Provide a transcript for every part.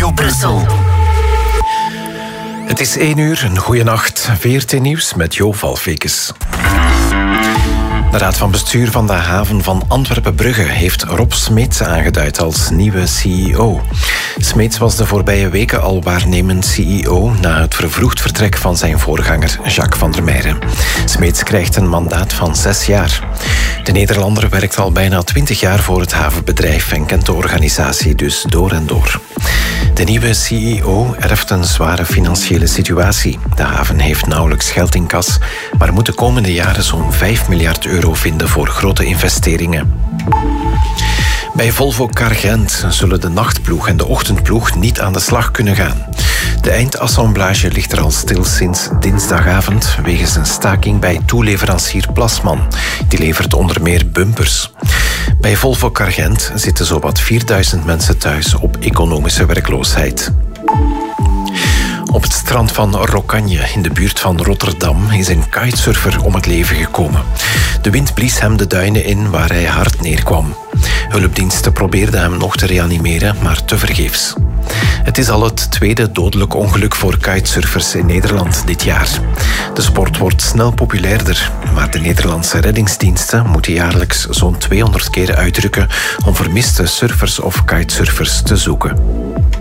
Studio Brussel. Het is 1 uur, een goeie nacht. VRT Nieuws met Jo Valfekes. De Raad van Bestuur van de haven van Antwerpen-Brugge heeft Rob Smeets aangeduid als nieuwe CEO. Smeets was de voorbije weken al waarnemend CEO na het vervroegd vertrek van zijn voorganger Jacques van der Meijeren. Smeets krijgt een mandaat van 6 jaar. De Nederlander werkt al bijna 20 jaar voor het havenbedrijf en kent de organisatie dus door en door. De nieuwe CEO erft een zware financiële situatie. De haven heeft nauwelijks geld in kas, maar moet de komende jaren zo'n 5 miljard euro vinden voor grote investeringen. Bij Volvo Car Gent zullen de nachtploeg en de ochtendploeg niet aan de slag kunnen gaan. De eindassemblage ligt er al stil sinds dinsdagavond wegens een staking bij toeleverancier Plasman. Die levert onder meer bumpers. Bij Volvo Car Gent zitten zowat 4000 mensen thuis op economische werkloosheid. Op het strand van Rocagne in de buurt van Rotterdam is een kitesurfer om het leven gekomen. De wind blies hem de duinen in waar hij hard neerkwam. Hulpdiensten probeerden hem nog te reanimeren, maar tevergeefs. Het is al het tweede dodelijk ongeluk voor kitesurfers in Nederland dit jaar. De sport wordt snel populairder, maar de Nederlandse reddingsdiensten moeten jaarlijks zo'n 200 keer uitrukken om vermiste surfers of kitesurfers te zoeken.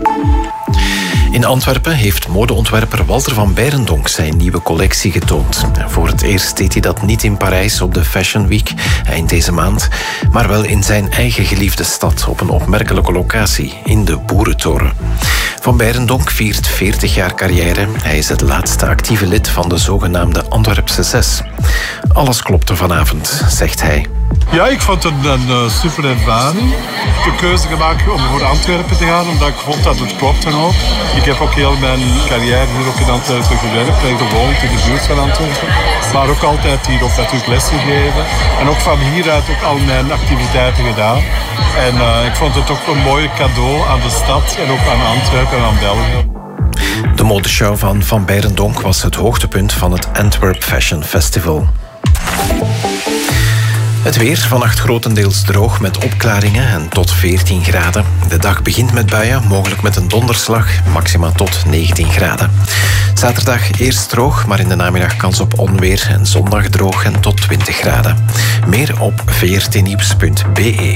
In Antwerpen heeft modeontwerper Walter van Beirendonck zijn nieuwe collectie getoond. Voor het eerst deed hij dat niet in Parijs op de Fashion Week eind deze maand, maar wel in zijn eigen geliefde stad op een opmerkelijke locatie, in de Boerentoren. Van Beirendonck viert 40 jaar carrière. Hij is het laatste actieve lid van de zogenaamde Antwerpse 6. Alles klopte vanavond, zegt hij. Ja, ik vond het een super ervaring. Ik heb de keuze gemaakt om voor Antwerpen te gaan, omdat ik vond dat het klopte ook. Ik heb ook heel mijn carrière hier ook in Antwerpen gewerkt en gewoond in de buurt van Antwerpen. Maar ook altijd hier ook natuurlijk lesgegeven. En ook van hieruit ook al mijn activiteiten gedaan. En ik vond het ook een mooi cadeau aan de stad en ook aan Antwerpen en aan België. De modeshow van Beirendonck was het hoogtepunt van het Antwerp Fashion Festival. Het weer, vannacht grotendeels droog met opklaringen en tot 14 graden. De dag begint met buien, mogelijk met een donderslag, maxima tot 19 graden. Zaterdag eerst droog, maar in de namiddag kans op onweer en zondag droog en tot 20 graden. Meer op vrtnieuws.be.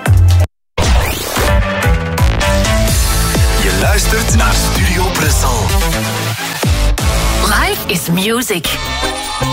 Je luistert naar Studio Brussel. Life is music.